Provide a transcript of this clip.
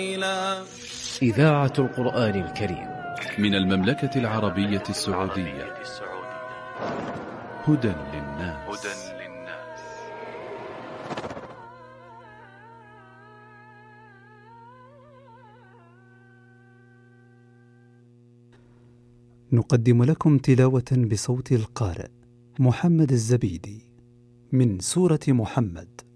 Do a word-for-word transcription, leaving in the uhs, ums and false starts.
إذاعة القرآن الكريم من المملكة العربية السعودية. هدى للناس. نقدم لكم تلاوة بصوت القارئ محمد الزبيدي من سورة محمد.